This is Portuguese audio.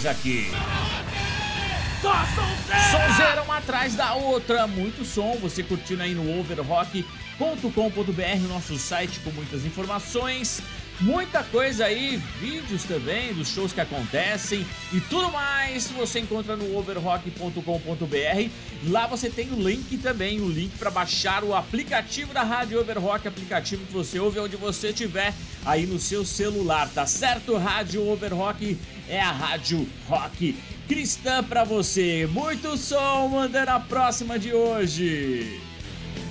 nós aqui. Só sonzeira! Sonzeira uma atrás da outra, muito som, você curtindo aí no overrock.com.br, nosso site com muitas informações, muita coisa aí, vídeos também dos shows que acontecem e tudo mais, você encontra no overrock.com.br. Lá você tem o link também, o link para baixar o aplicativo da Rádio Overrock, aplicativo que você ouve onde você estiver aí no seu celular, tá certo? Rádio Overrock é a rádio rock cristã pra você. Muito som, manda na próxima de hoje.